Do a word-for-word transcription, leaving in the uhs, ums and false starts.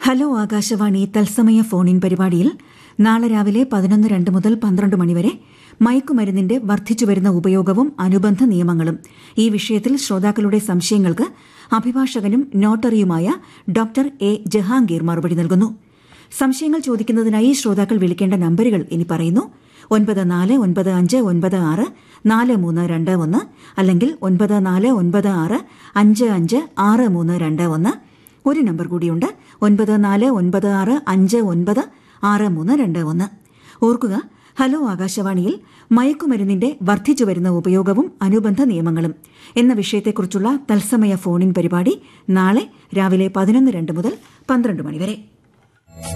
Hello Akashvani തത്സമയ ഫോണിൻ പരിപാടിയിൽ നാളെ രാവിലെ പതിനൊന്ന് രണ്ട് മുതൽ പന്ത്രണ്ട് മണിവരെ മയക്കുമരുന്നിന്റെ വർദ്ധിച്ചുവരുന്ന ഉപയോഗവും അനുബന്ധ നിയമങ്ങളും ഈ വിഷയത്തിൽ ശ്രോതാക്കളുടെ സംശയങ്ങൾക്ക് അഭിഭാഷകനും നോട്ടറിയുമായ ഡോക്ടർ എ ജഹാംഗീർ മറുപടി നൽകുന്നു. സംശയങ്ങൾ ചോദിക്കുന്നതിനായി ശ്രോതാക്കൾ വിളിക്കേണ്ട നമ്പരുകൾ ഇനി പറയുന്നു. ഒൻപത് നാല് ഒൻപത് അഞ്ച് ഒൻപത് ആറ് നാല് മൂന്ന് രണ്ട് ഒന്ന് അല്ലെങ്കിൽ ഒൻപത് നാല് ഒൻപത് ആറ് അഞ്ച് അഞ്ച് ആറ് മൂന്ന് രണ്ട് ഒന്ന്. ഒരു നമ്പർ കൂടിയുണ്ട്, ഒൻപത് നാല് ഒൻപത് ആറ് അഞ്ച് ഒൻപത് ആറ് മൂന്ന് രണ്ട് ഒന്ന്. ഓർക്കുക, ഹലോ ആകാശവാണിയിൽ മയക്കുമരുന്നിന്റെ വർദ്ധിച്ചുവരുന്ന ഉപയോഗവും അനുബന്ധ നിയമങ്ങളും എന്ന വിഷയത്തെക്കുറിച്ചുള്ള തത്സമയ ഫോണിൻ പരിപാടി നാളെ രാവിലെ പതിനൊന്ന് രണ്ട് മുതൽ പന്ത്രണ്ട് മണിവരെ.